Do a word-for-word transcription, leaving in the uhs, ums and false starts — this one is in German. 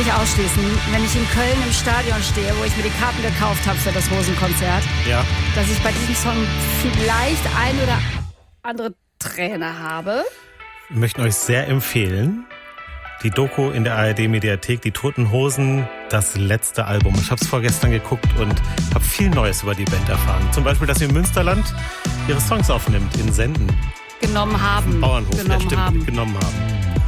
nicht ausschließen, wenn ich in Köln im Stadion stehe, wo ich mir die Karten gekauft habe für das Rosenkonzert, ja. dass ich bei diesem Song vielleicht ein oder andere Träne habe. Wir möchten euch sehr empfehlen, die Doku in der A R D-Mediathek, die Toten Hosen, das letzte Album. Ich habe es vorgestern geguckt und habe viel Neues über die Band erfahren. Zum Beispiel, dass sie im Münsterland ihre Songs aufnimmt, in Senden. Genommen haben. Bauernhof, genommen ja, stimmt, haben. genommen haben.